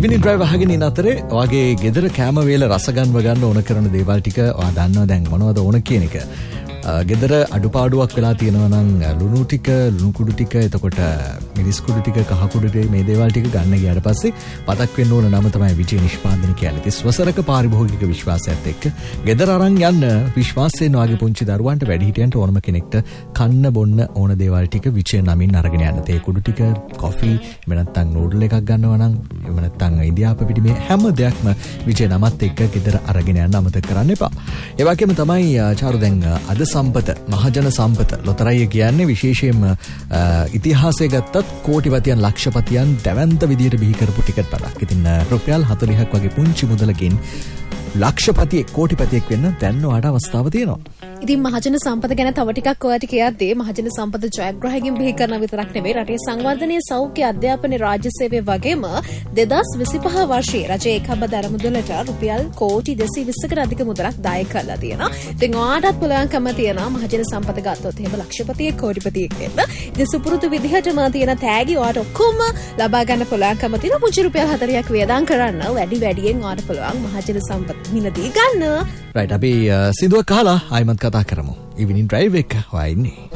ඉවිනිං drive අහගෙන ඉන්න අතරේ ඔයාගේ ගෙදර කෑම වේල රස ගන්න ඕන කරන දේවල් ටික ඔයා දන්නවා දැන් මොනවද ඕන කියන එක. ගෙදර අඩුපාඩුවක් වෙලා තියෙනවා නම් ලුණු ටික, ලුණු කුඩු ටික, එතකොට මිරිස් කුඩු ටික, කහ කුඩු ටික මේ දේවල් ටික ගන්න ගියාට පස්සේ පතක් වෙන්න ඕන නම තමයි විජේ නිෂ්පාදන කියන්නේ. 30 වසරක පාරිභෝගික විශ්වාසයත් එක්ක ගෙදර අරන් යන්න විශ්වාසයෙන් වාගේ පුංචි දරුවන්ට වැඩිහිටියන්ට ඕනම කෙනෙක්ට කන්න බොන්න ඕන දේවල් ටික විජේ නමින් අරගෙන යන්න. තේ කුඩු ටික, කොෆි, එහෙම නැත්නම් නූඩල් එකක් ගන්නවා නම්, එහෙම නැත්නම් ඉන්දියාප පිටි මේ හැම දෙයක්ම විජේ නමත් එක්ක ගෙදර අරගෙන යන්න අමතක කරන්න එපා. ඒ වගේම තමයි චාරු දැන් අද සම්පත මහජන සම්පත ලොතරැයි කියන්නේ විශේෂයෙන්ම ඉතිහාසය ගත්තත් කෝටිපතියන් ලක්ෂපතියන් දැවැන්ත විදියට බිහි කරපු ටිකට් පතක්. ඉතින් රුපියල් 40ක් වගේ පුංචි මුදලකින් ලක්ෂපතියෙක් කෝටිපතියෙක් වෙන්න දැන් ඔයාට අවස්ථාව තියෙනවා. ඉතින් මහජන සම්පත ගැන තව ටිකක් ඔයාට කියද්දී මහජන සම්පත ජයග්‍රහයෙන් බිහි කරන විතරක් නෙවෙයි රටේ සංවර්ධනයේ සෞඛ්‍ය අධ්‍යාපනයේ රාජ්‍ය සේවය වගේම 2025 වර්ෂයේ රජයේ එකබද අරමුදලට රුපියල් කෝටි 220කට අධික මුදලක් දායක කරලා තියෙනවා. ඉතින් ඔයාටත් පුළුවන්කම තියෙනවා මහජන සම්පත ගත්තොත් එහෙම ලක්ෂපතියෙක් කෝටිපතියෙක් වෙන්න. ඉතින් සුපුරුදු විදිහටම තියෙන තෑගි ඔයාට ඔක්කොම ලබා ගන්න පුළුවන්කම තියෙන පුංචි රුපියල් 40ක් වියදම් කරන්න වැඩියෙන් ඔයාට පුළුවන් මහජන සම්පත මිලදී ගන්න. රයිට් අපි සිදුවක් අහලා ආයිමත් කතා කරමු. ඉවිනිං ඩ්‍රයිව් එක හොයා ඉන්නේ.